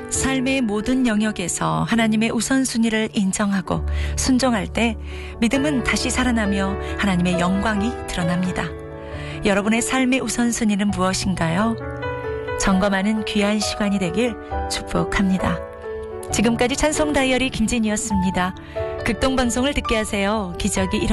삶의 모든 영역에서 하나님의 우선순위를 인정하고 순종할 때 믿음은 다시 살아나며 하나님의 영광이 드러납니다. 여러분의 삶의 우선순위는 무엇인가요? 점검하는 귀한 시간이 되길 축복합니다. 지금까지 찬송 다이어리 김진이었습니다. 극동방송을 듣게 하세요. 기적이